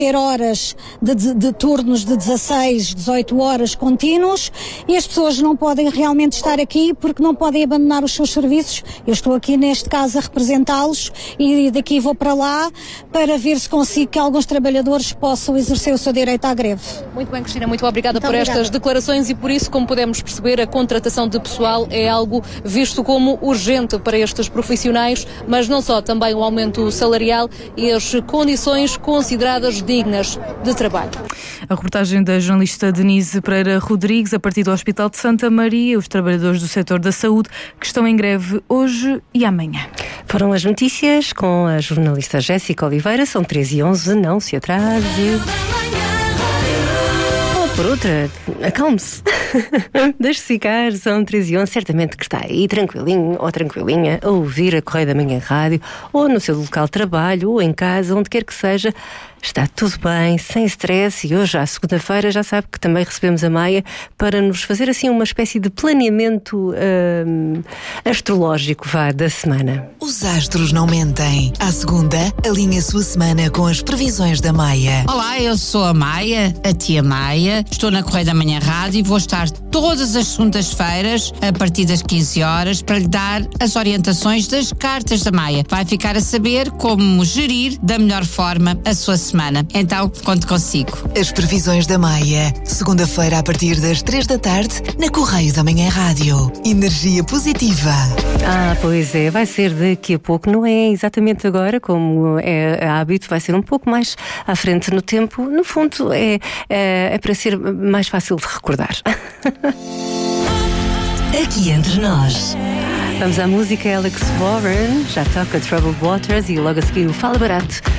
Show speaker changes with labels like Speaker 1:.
Speaker 1: ter horas de turnos de 16, 18 horas contínuos, e as pessoas não podem realmente estar aqui porque não podem abandonar os seus serviços. Eu estou aqui neste caso a representá-los e daqui vou para lá para ver se consigo que alguns trabalhadores possam exercer o seu direito à greve.
Speaker 2: Muito bem, Cristina, muito obrigada por estas declarações, e por isso, como podemos perceber, a contratação de pessoal é algo visto como urgente para estes profissionais, mas não só, também o aumento salarial e as condições consideradas dignas de trabalho.
Speaker 3: A reportagem da jornalista Denise Pereira Rodrigues, a partir do Hospital de Santa Maria, os trabalhadores do setor da saúde que estão em greve hoje e amanhã.
Speaker 4: Foram as notícias com a jornalista Jéssica Oliveira. São 13h11, não se atrase. Por outra, acalme-se. Deixe-se ficar, são 13h11, certamente que está aí tranquilinho ou tranquilinha a ouvir a Correio da Manhã Rádio, ou no seu local de trabalho, ou em casa, onde quer que seja. Está tudo bem, sem stress, e hoje, à segunda-feira, já sabe que também recebemos a Maia para nos fazer assim uma espécie de planeamento astrológico da semana.
Speaker 5: Os astros não mentem. À segunda, alinhe a sua semana com as previsões da Maia.
Speaker 6: Olá, eu sou a Maia, a tia Maia. Estou na Correio da Manhã Rádio e vou estar todas as segundas-feiras, a partir das 15 horas, para lhe dar as orientações das cartas da Maia. Vai ficar a saber como gerir da melhor forma a sua semana. Então, conto consigo.
Speaker 5: As previsões da Maia. Segunda-feira, a partir das 3 da tarde, na Correio da Manhã Rádio. Energia positiva.
Speaker 4: Pois é, vai ser daqui a pouco. Não é exatamente agora, como é hábito, vai ser um pouco mais à frente no tempo. No fundo, é para ser mais fácil de recordar.
Speaker 5: Aqui entre nós.
Speaker 4: Vamos à música. Alex Warren já toca Troubled Waters e logo a seguir o Fala Barato